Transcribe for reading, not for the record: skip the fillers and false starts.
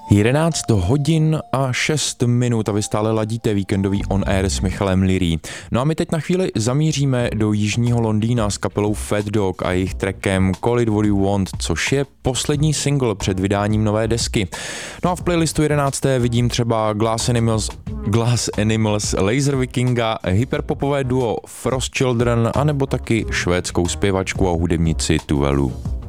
11 hodin a 6 minut a vy stále ladíte víkendový On Air s Michalem Lirý. No a my teď na chvíli zamíříme do jižního Londýna s kapelou Fat Dog a jejich trackem Call It What You Want, což je poslední single před vydáním nové desky. No a v playlistu 11. vidím třeba Glass Animals, Laser Vikinga, hyperpopové duo Frost Children anebo taky švédskou zpěvačku a hudebnici Tuvelu.